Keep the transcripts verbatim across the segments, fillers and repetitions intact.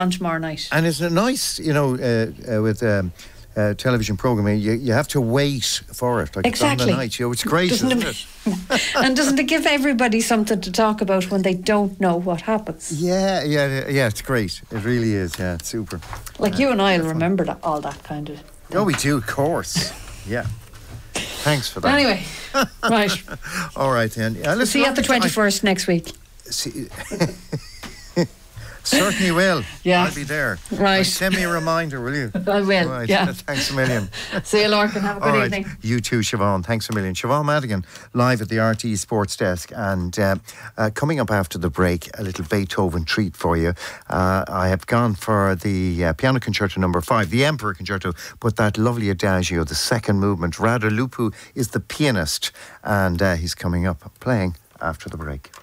on tomorrow night. And isn't it nice, you know, uh, uh, with um, uh, television programming, you, you have to wait for it. Like exactly. It's on the night, you know, it's great, doesn't doesn't it? it? And doesn't it give everybody something to talk about when they don't know what happens? Yeah, yeah, yeah, it's great. It really is, yeah, it's super. Like uh, you and I will remember that, all that kind of... Oh, we do, of course. Yeah. Thanks for that. Anyway, right. All right, then. Yeah, We'll see you at the twenty-first I, next week. See, certainly will. Yeah. I'll be there. Right. Like, send me a reminder, will you? I will, right. yeah. Thanks a million. See you, Lorcan. Have a good All right. evening. You too, Siobhan. Thanks a million. Siobhan Madigan, live at the R T E Sports Desk. And uh, uh, coming up after the break, a little Beethoven treat for you. Uh, I have gone for the uh, Piano Concerto number five, the Emperor Concerto, but that lovely Adagio, the second movement. Radar Lupu is the pianist, and uh, he's coming up playing after the break.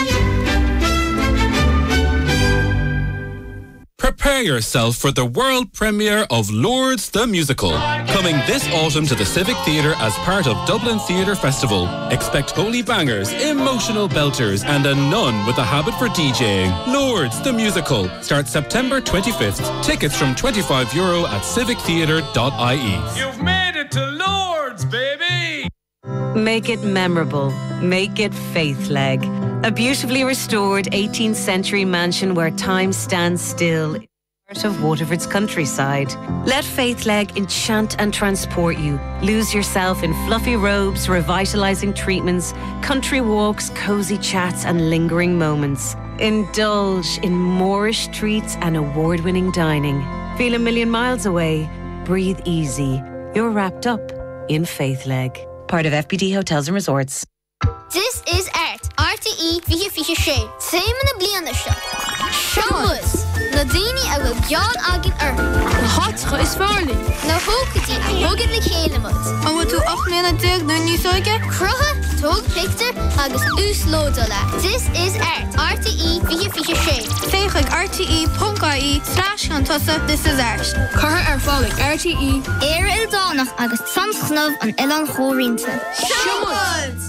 Prepare yourself for the world premiere of Lourdes the Musical, coming this autumn to the Civic Theatre as part of Dublin Theatre Festival. Expect holy bangers, emotional belters and a nun with a habit for DJing. Lourdes the Musical starts September twenty-fifth. Tickets from twenty-five euro at civic theatre dot I E. You've made it to Lourdes, baby! Make it memorable. Make it Faithleg. A beautifully restored eighteenth century mansion where time stands still in the heart of Waterford's countryside. Let Faithleg enchant and transport you. Lose yourself in fluffy robes, revitalising treatments, country walks, cosy chats and lingering moments. Indulge in Moorish treats and award-winning dining. Feel a million miles away. Breathe easy. You're wrapped up in Faithleg. Part of F B D Hotels and Resorts. This is Art. R T E twenty-four shade. Same na bliana seo. Shambus. Na daoine a bhfuil bean agin ar. Na háitcha is fearlí. Na hócatí a thugad le chéile mud. An bhfuil tú ach mbliana déag nó níos óige? Crutha, tug picture agus ús lóda le. This is Art. R T E twenty-four shade. Féicheag R T E dot I E slash an tusa This is Art. Curtha ar fálaigh R T E. Éire il dánach agus samschnamh an Ilan Chórínta. Shambus!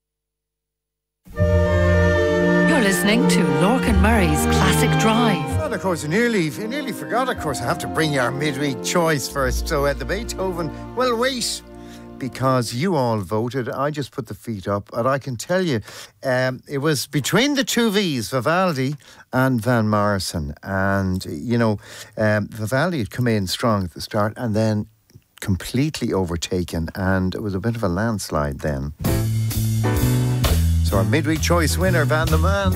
Listening to Lorcan Murray's Classic Drive. Well, of course, I nearly, I nearly forgot, of course, I have to bring you our midweek choice first. So at the Beethoven, well, wait, because you all voted. I just put the feet up, and I can tell you, um, it was between the two V's, Vivaldi and Van Morrison. And, you know, um, Vivaldi had come in strong at the start and then completely overtaken, and it was a bit of a landslide then. So our midweek choice winner, Van the Man.